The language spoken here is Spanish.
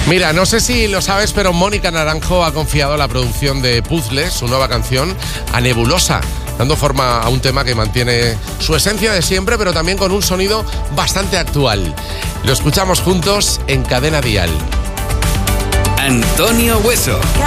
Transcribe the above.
Mira, no sé si lo sabes, pero Mónica Naranjo ha confiado la producción de Puzzles, su nueva canción, a Nebulosa, dando forma a un tema que mantiene su esencia de siempre, pero también con un sonido bastante actual. Lo escuchamos juntos en Cadena Dial. Antonio Hueso.